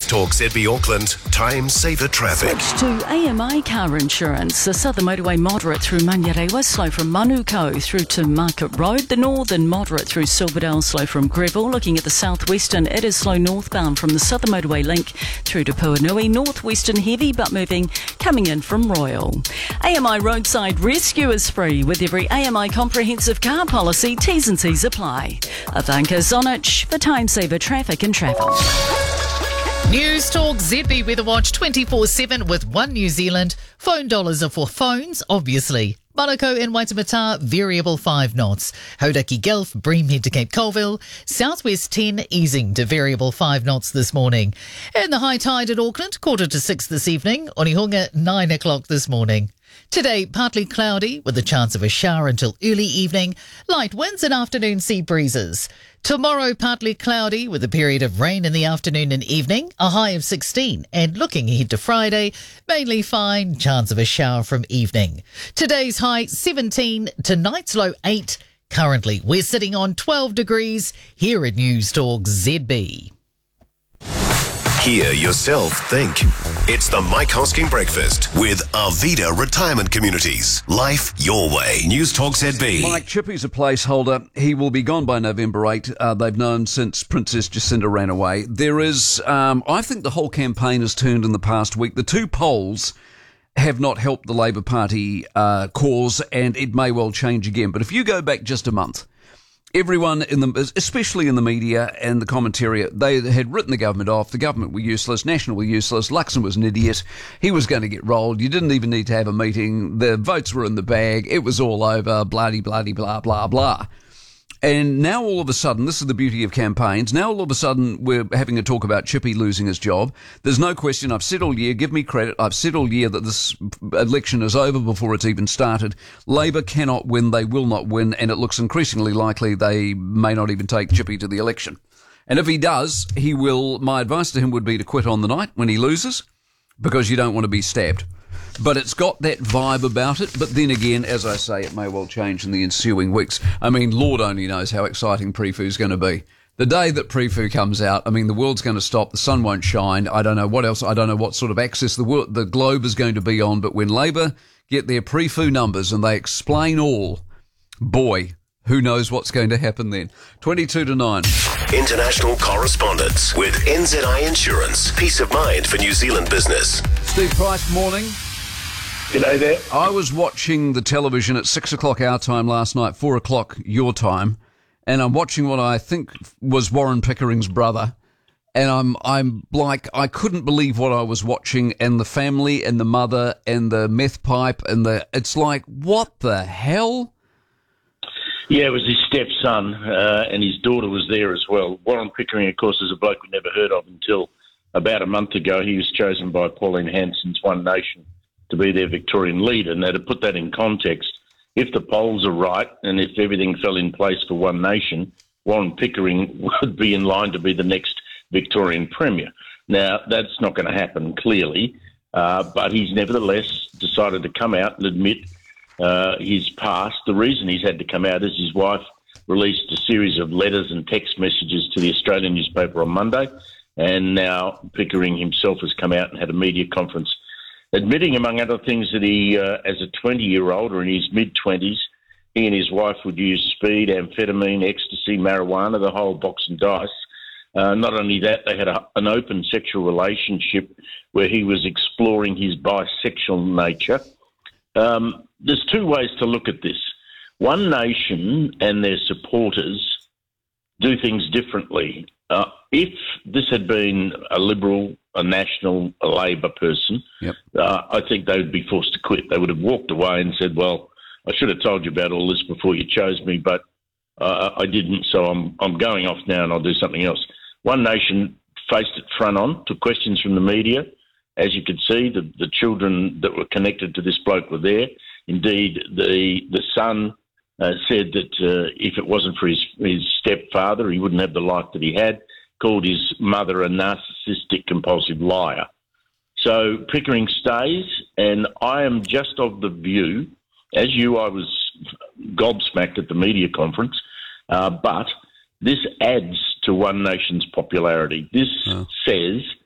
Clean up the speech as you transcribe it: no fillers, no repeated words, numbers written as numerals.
Talk ZB Auckland, Time Saver Traffic. Switch to AMI car insurance. The southern motorway moderate through Manurewa, slow from Manuko through to Market Road. The northern moderate through Silverdale, slow from Greville. Looking at the southwestern, it is slow northbound from the southern motorway link through to Puanui. Northwestern heavy but moving coming in from Royal. AMI roadside rescue is free with every AMI comprehensive car policy. T's and C's apply. Ivanka Zonich for Time Saver Traffic and Travel. News Talk ZB Weather Watch 24/7 with One New Zealand. Phone dollars are for phones, obviously. Manukau and Waitemata, variable 5 knots. Hauraki Gulf, Breamhead to Cape Colville. Southwest 10, easing to variable 5 knots this morning. And the high tide at Auckland, 5:45 this evening. Onehunga, 9 o'clock this morning. Today, partly cloudy with a chance of a shower until early evening. Light winds and afternoon sea breezes. Tomorrow, partly cloudy with a period of rain in the afternoon and evening, a high of 16. And looking ahead to Friday, mainly fine, chance of a shower from evening. Today's high 17, tonight's low 8. Currently, we're sitting on 12 degrees here at News Talk ZB. Hear yourself think. It's the Mike Hosking Breakfast with Arvida Retirement Communities. Life your way. News Talk ZB. Mike, Chippy's a placeholder. He will be gone by November 8. They've known since Princess Jacinda ran away. There is, I think the whole campaign has turned in the past week. The two polls have not helped the Labour Party cause, and it may well change again. But if you go back just a month, everyone, especially in the media and the commentary, they had written the government off. The government were useless. National were useless. Luxon was an idiot. He was going to get rolled. You didn't even need to have a meeting. The votes were in the bag. It was all over. Bloody, bloody, blah, blah, blah. And now all of a sudden, this is the beauty of campaigns, now all of a sudden we're having a talk about Chippy losing his job. There's no question, I've said all year, give me credit, I've said all year that this election is over before it's even started. Labour cannot win, they will not win, and it looks increasingly likely they may not even take Chippy to the election. And if he does, my advice to him would be to quit on the night when he loses, because you don't want to be stabbed. But it's got that vibe about it. But then again, as I say, it may well change in the ensuing weeks. I mean, Lord only knows how exciting Prefu's going to be. The day that Prefu comes out, I mean, the world's going to stop. The sun won't shine. I don't know what else. I don't know what sort of access the globe is going to be on. But when Labour get their Prefu numbers and they explain all, boy, who knows what's going to happen then. 22 to 9. International correspondence with NZI Insurance. Peace of mind for New Zealand business. Steve Price, morning. G'day there. I was watching the television at 6 o'clock our time last night, 4 o'clock your time, and I'm watching what I think was Warren Pickering's brother, and I'm like, I couldn't believe what I was watching, and the family and the mother and the meth pipe and it's like, what the hell? Yeah, it was his stepson, and his daughter was there as well. Warren Pickering, of course, is a bloke we never heard of until about a month ago. He was chosen by Pauline Hanson's One Nation to be their Victorian leader. Now, to put that in context, if the polls are right and if everything fell in place for One Nation, Warren Pickering would be in line to be the next Victorian Premier. Now, that's not going to happen, clearly, but he's nevertheless decided to come out and admit his past. The reason he's had to come out is his wife released a series of letters and text messages to the Australian newspaper on Monday, and now Pickering himself has come out and had a media conference admitting, among other things, that he, as a 20-year-old or in his mid-20s, he and his wife would use speed, amphetamine, ecstasy, marijuana, the whole box and dice. Not only that, they had an open sexual relationship where he was exploring his bisexual nature. There's two ways to look at this. One Nation and their supporters do things differently. If this had been a Liberal, a National, a Labor person, yep. I think they would be forced to quit. They would have walked away and said, well, I should have told you about all this before you chose me, but I didn't, so I'm going off now and I'll do something else. One Nation faced it front on, took questions from the media. As you could see, the children that were connected to this bloke were there. Indeed, the son said that if it wasn't for his stepfather, he wouldn't have the life that he had, called his mother a narcissistic, compulsive liar. So Pickering stays, and I am just of the view, as you, I was gobsmacked at the media conference, but this adds to One Nation's popularity. This says